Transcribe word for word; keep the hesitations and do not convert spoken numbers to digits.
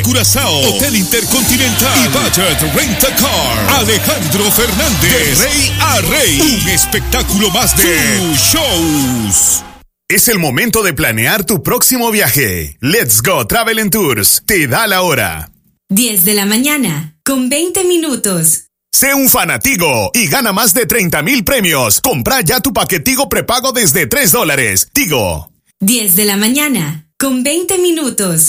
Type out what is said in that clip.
Curazao, Hotel Intercontinental y Budget Rent a Car. Alejandro Fernández, de Rey a Rey. Un espectáculo más de True Shows. Es el momento de planear tu próximo viaje. Let's Go Travel and Tours te da la hora. diez de la mañana, con veinte minutos. Sé un fanatigo y gana más de treinta mil premios. Compra ya tu paquetigo prepago desde tres dólares. Tigo. diez de la mañana, con veinte minutos.